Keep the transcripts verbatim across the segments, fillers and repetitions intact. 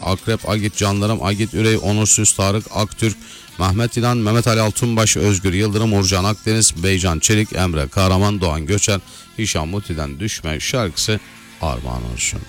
Akrep, Agit Canlarım, Agit Ürey, Onursuz Tarık, Aktürk, Mehmet İnan, Mehmet Ali Altunbaş, Özgür Yıldırım, Urcan Akdeniz, Beycan Çelik, Emre Kahraman, Doğan Göçer, Hişam Muti'den Düşme şarkısı armağan olsun.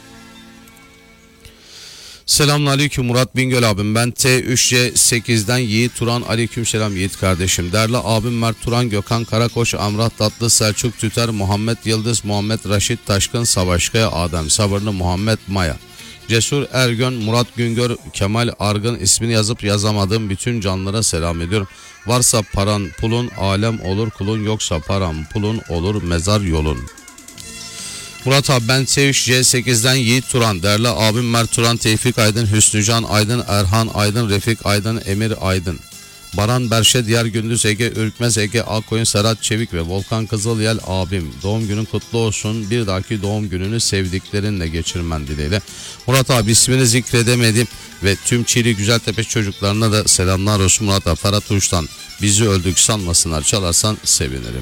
Selamünaleyküm Murat Bingöl abim. Ben T üç C sekizden Yiğit Turan. Aleykümselam Yiğit kardeşim. Değerli abim Mert Turan, Gökhan Karakoç, Amrah Tatlı, Selçuk Tüter, Muhammed Yıldız, Muhammed Raşit Taşkın, Savaşkaya, Adem Sabırlı, Muhammed Maya, Cesur Ergön, Murat Güngör, Kemal Argın, ismini yazıp yazamadığım bütün canlılara selam ediyorum. Varsa paran pulun alem olur kulun, yoksa paran pulun olur mezar yolun. Murat abi ben T üç C sekizden Yiğit Turan. Değerli abim Mert Turan, Tevfik Aydın, Hüsnücan Aydın, Erhan Aydın, Refik Aydın, Emir Aydın, Baran Berşe, Diyar Gündüz, Ege Ürkmez, Ege Akkoyun, Serhat Çevik ve Volkan Kızılyel abim. Doğum günün kutlu olsun. Bir dahaki doğum gününü sevdiklerinle geçirmen dileğiyle. Murat abi ismini zikredemedim ve tüm Çiğli Güzeltepe çocuklarına da selamlar olsun. Murat abi Ferhat Uç'tan bizi öldük sanmasınlar, çalarsan sevinirim.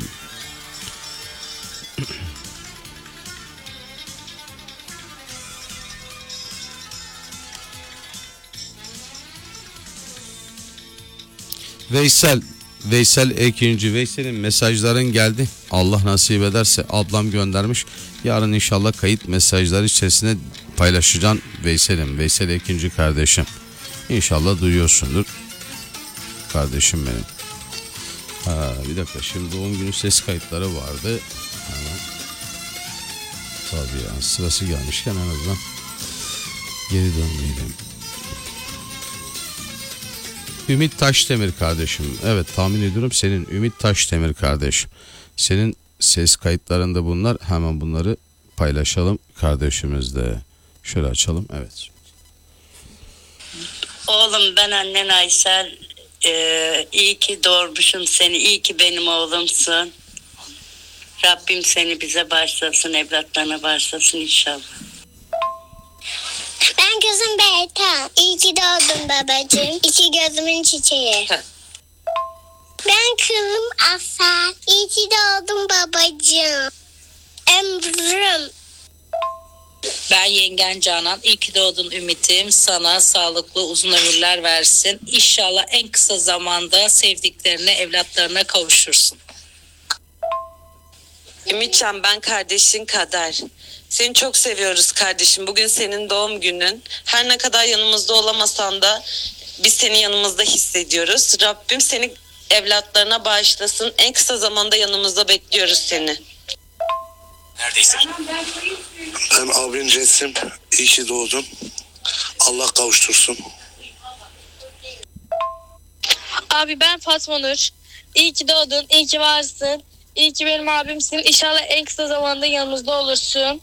Veysel, Veysel ikinci. Veysel'in mesajların geldi. Allah nasip ederse ablam göndermiş. Yarın inşallah kayıt mesajları içerisinde paylaşacağım Veysel'im. Veysel ikinci kardeşim. İnşallah duyuyorsundur. Kardeşim benim. Ha, bir dakika, şimdi doğum günü ses kayıtları vardı. Hemen. Tabii ya, sırası gelmişken en azından geri dönmeyelim. Ümit Taşdemir kardeşim. Evet, tahmin ediyorum senin Ümit Taşdemir kardeşim. Senin ses kayıtlarında bunlar. Hemen bunları paylaşalım kardeşimizle. Şöyle açalım. Evet. Oğlum ben annen Aysel. Ee, iyi ki doğurmuşum seni. İyi ki benim oğlumsun. Rabbim seni bize bağışlasın, evlatlarına bağışlasın inşallah. Ben gözüm Bertan. İyi ki doğdun babacığım. İki gözümün çiçeği. Ben kızım Asel. İyi ki doğdun babacığım. Ömrüm. Ben yengen Canan. İyi ki doğdun Ümit'im. Sana sağlıklı uzun ömürler versin. İnşallah en kısa zamanda sevdiklerine, evlatlarına kavuşursun. Ümitcan, ben kardeşin Kader. Seni çok seviyoruz kardeşim. Bugün senin doğum günün. Her ne kadar yanımızda olamasan da biz seni yanımızda hissediyoruz. Rabbim seni evlatlarına bağışlasın. En kısa zamanda yanımızda bekliyoruz seni. Neredeyse. Ben abin Resim. İyi ki doğdun. Allah kavuştursun. Abi ben Fatma Nur. İyi ki doğdun, iyi ki varsın. İyi ki benim abimsin. İnşallah en kısa zamanda yanımızda olursun.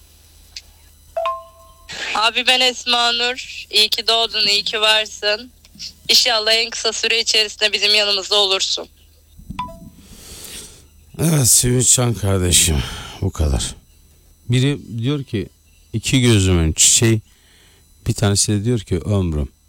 Abi ben Esma Nur. İyi ki doğdun, iyi ki varsın. İnşallah en kısa süre içerisinde bizim yanımızda olursun. Evet Sevinçcan kardeşim, bu kadar. Biri diyor ki iki gözümün çiçeği, bir tanesi de diyor ki ömrüm.